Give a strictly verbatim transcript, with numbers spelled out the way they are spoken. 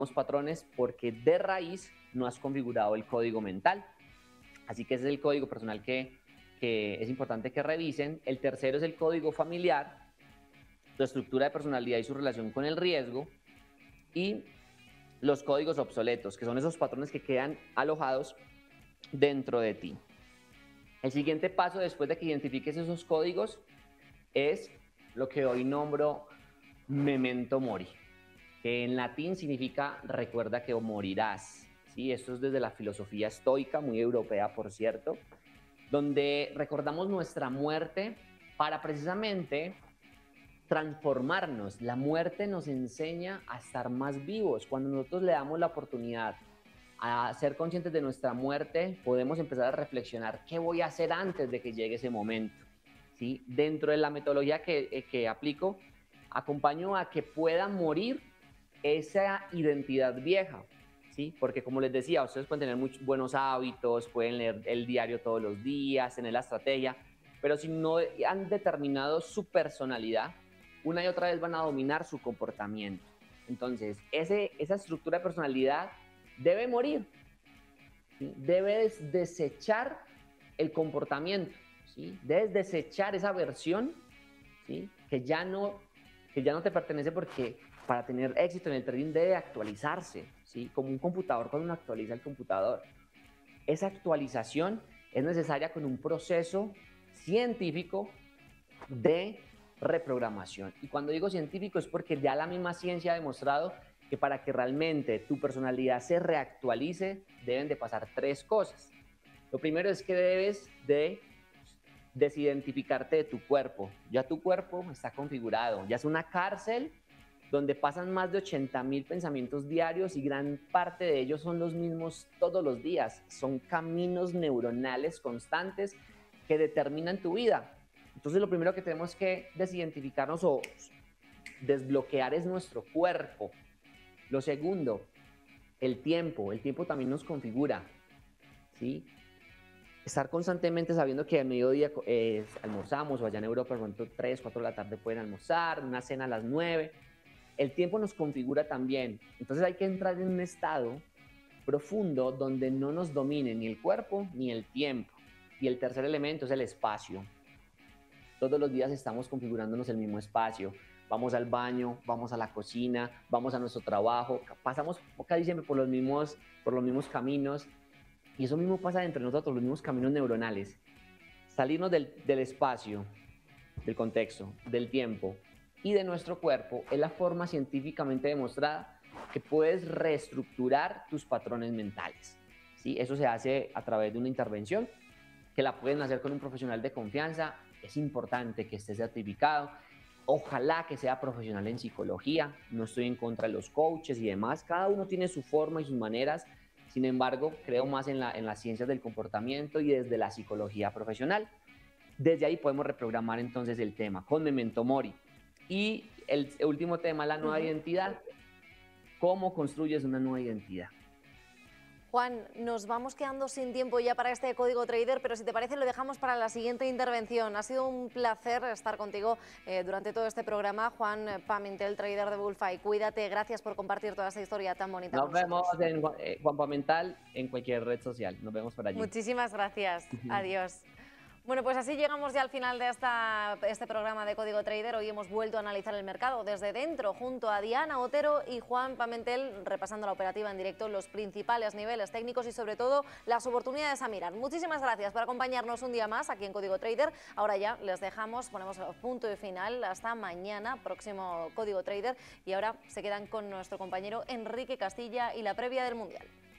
patrones porque de raíz no has configurado el código mental. Así que ese es el código personal que, que es importante que revisen. El tercero es el código familiar, tu estructura de personalidad y su relación con el riesgo. Y los códigos obsoletos, que son esos patrones que quedan alojados dentro de ti. El siguiente paso, después de que identifiques esos códigos, es lo que hoy nombro memento mori, que en latín significa recuerda que morirás. ¿Sí? Esto es desde la filosofía estoica, muy europea por cierto, donde recordamos nuestra muerte para precisamente transformarnos. La muerte nos enseña a estar más vivos. Cuando nosotros le damos la oportunidad a ser conscientes de nuestra muerte, podemos empezar a reflexionar qué voy a hacer antes de que llegue ese momento. ¿Sí? Dentro de la metodología que, que aplico, acompaño a que pueda morir esa identidad vieja. ¿Sí? Porque como les decía, ustedes pueden tener muchos buenos hábitos, pueden leer el diario todos los días, tener la estrategia, pero si no han determinado su personalidad, una y otra vez van a dominar su comportamiento. Entonces, ese, esa estructura de personalidad debe morir, ¿sí? Debes desechar el comportamiento, ¿sí? Debes desechar esa versión, ¿sí? que, ya no, que ya no te pertenece, porque para tener éxito en el trading debe actualizarse, ¿sí? Como un computador cuando uno actualiza el computador. Esa actualización es necesaria con un proceso científico de reprogramación. Y cuando digo científico es porque ya la misma ciencia ha demostrado que para que realmente tu personalidad se reactualice deben de pasar tres cosas. Lo primero es que debes de desidentificarte de tu cuerpo. Ya tu cuerpo está configurado, ya es una cárcel donde pasan más de ochenta mil pensamientos diarios y gran parte de ellos son los mismos todos los días. Son caminos neuronales constantes que determinan tu vida. Entonces lo primero que tenemos que desidentificarnos o desbloquear es nuestro cuerpo. Lo segundo, el tiempo. El tiempo también nos configura, ¿sí? Estar constantemente sabiendo que al mediodía eh, almorzamos, o allá en Europa, por ejemplo, tres, cuatro de la tarde pueden almorzar, una cena a las nueve. El tiempo nos configura también. Entonces hay que entrar en un estado profundo donde no nos domine ni el cuerpo ni el tiempo. Y el tercer elemento es el espacio. Todos los días estamos configurándonos el mismo espacio. Vamos al baño, vamos a la cocina, vamos a nuestro trabajo, pasamos casi siempre por los mismos, por los mismos caminos. Y eso mismo pasa entre nosotros, los mismos caminos neuronales. Salirnos del, del espacio, del contexto, del tiempo y de nuestro cuerpo es la forma científicamente demostrada que puedes reestructurar tus patrones mentales. ¿Sí? Eso se hace a través de una intervención que la pueden hacer con un profesional de confianza. Es importante que esté certificado. Ojalá que sea profesional en psicología. No estoy en contra de los coaches y demás. Cada uno tiene su forma y sus maneras. Sin embargo, creo más en, la, en las ciencias del comportamiento y desde la psicología profesional. Desde ahí podemos reprogramar entonces el tema con memento mori. Y el último tema, la nueva uh-huh. identidad. ¿Cómo construyes una nueva identidad? Juan, nos vamos quedando sin tiempo ya para este Código Trader, pero si te parece lo dejamos para la siguiente intervención. Ha sido un placer estar contigo eh, durante todo este programa. Juan Pamentel, trader de Bullfy, cuídate, gracias por compartir toda esta historia tan bonita. Nos vemos en eh, Juan Pamentel en cualquier red social. Nos vemos por allí. Muchísimas gracias. Adiós. Bueno, pues así llegamos ya al final de esta, este programa de Código Trader. Hoy hemos vuelto a analizar el mercado desde dentro, junto a Diana Otero y Juan Pamentel, repasando la operativa en directo, los principales niveles técnicos y sobre todo las oportunidades a mirar. Muchísimas gracias por acompañarnos un día más aquí en Código Trader. Ahora ya les dejamos, ponemos punto y final. Hasta mañana, próximo Código Trader. Y ahora se quedan con nuestro compañero Enrique Castilla y la previa del Mundial.